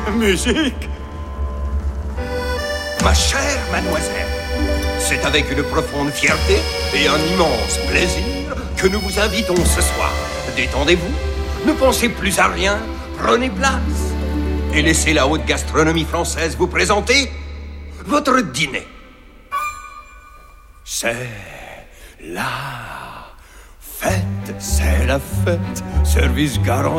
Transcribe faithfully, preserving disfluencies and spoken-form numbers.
Musique. Ma chère mademoiselle, c'est avec une profonde fierté et un immense plaisir que nous vous invitons ce soir. Détendez-vous, ne pensez plus à rien, prenez place et laissez la haute gastronomie française vous présenter votre dîner. C'est la fête, c'est la fête, service garanti.